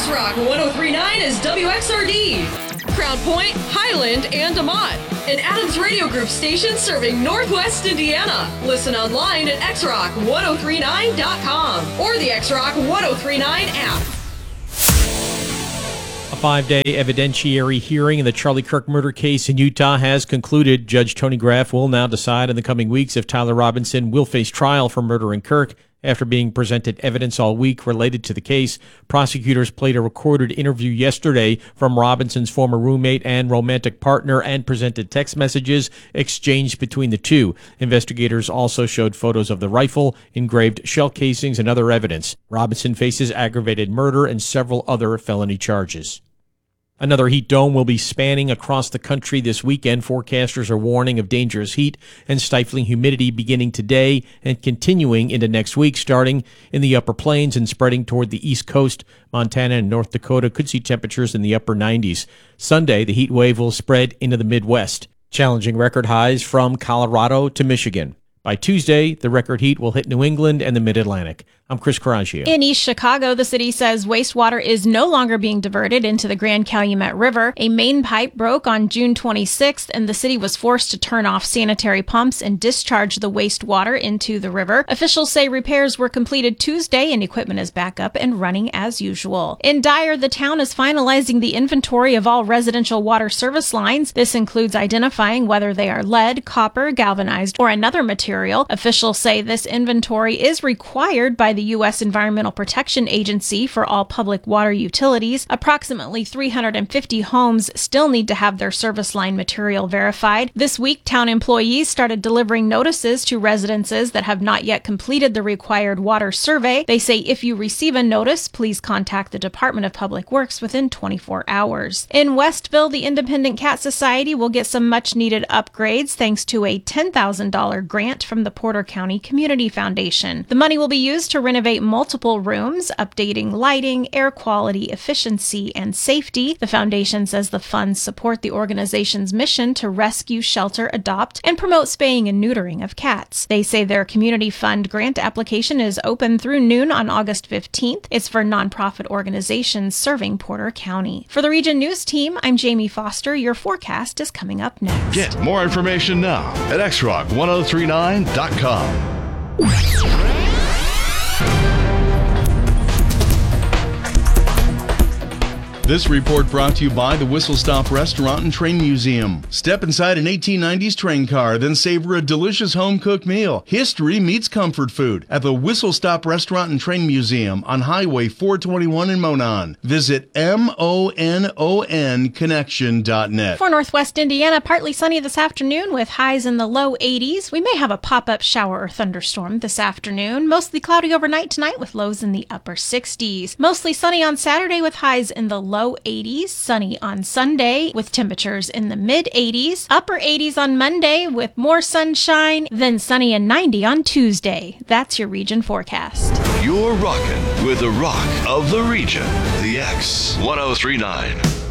X-Rock 103.9 is WXRD, Crown Point, Highland, and DeMont. An Adams Radio Group station serving Northwest Indiana. Listen online at xrock1039.com or the X-Rock 1039 app. A 5-day evidentiary hearing in the Charlie Kirk murder case in Utah has concluded. Judge Tony Graff will now decide in the coming weeks if Tyler Robinson will face trial for murdering Kirk. After being presented evidence all week related to the case, prosecutors played a recorded interview yesterday from Robinson's former roommate and romantic partner and presented text messages exchanged between the two. Investigators also showed photos of the rifle, engraved shell casings, and other evidence. Robinson faces aggravated murder and several other felony charges. Another heat dome will be spanning across the country this weekend. Forecasters are warning of dangerous heat and stifling humidity beginning today and continuing into next week, starting in the upper plains and spreading toward the east coast. Montana and North Dakota could see temperatures in the upper 90s. Sunday, the heat wave will spread into the Midwest, challenging record highs from Colorado to Michigan. By Tuesday, the record heat will hit New England and the Mid-Atlantic. I'm Chris Coraggio. In East Chicago, the city says wastewater is no longer being diverted into the Grand Calumet River. A main pipe broke on June 26th, and the city was forced to turn off sanitary pumps and discharge the wastewater into the river. Officials say repairs were completed Tuesday, and equipment is back up and running as usual. In Dyer, the town is finalizing the inventory of all residential water service lines. This includes identifying whether they are lead, copper, galvanized, or another material. Officials say this inventory is required by the U.S. Environmental Protection Agency for all public water utilities. Approximately 350 homes still need to have their service line material verified. This week, town employees started delivering notices to residences that have not yet completed the required water survey. They say if you receive a notice, please contact the Department of Public Works within 24 hours. In Westville, the Independent Cat Society will get some much-needed upgrades thanks to a $10,000 grant from the Porter County Community Foundation. The money will be used to renovate multiple rooms, updating lighting, air quality, efficiency, and safety. The foundation says the funds support the organization's mission to rescue, shelter, adopt, and promote spaying and neutering of cats. They say their community fund grant application is open through noon on August 15th. It's for nonprofit organizations serving Porter County. For the Region News Team, I'm Jamie Foster. Your forecast is coming up next. Get more information now at xrock1039.com. This report brought to you by the Whistle Stop Restaurant and Train Museum. Step inside an 1890s train car, then savor a delicious home-cooked meal. History meets comfort food at the Whistle Stop Restaurant and Train Museum on Highway 421 in Monon. Visit MONONconnection.net. For Northwest Indiana, partly sunny this afternoon with highs in the low 80s. We may have a pop-up shower or thunderstorm this afternoon. Mostly cloudy overnight tonight with lows in the upper 60s. Mostly sunny on Saturday with highs in the low 80s. Sunny on Sunday with temperatures in the mid 80s. Upper 80s on Monday with more sunshine. Then sunny and 90 on Tuesday. That's your region forecast. You're rocking with the rock of the region, the X 1039.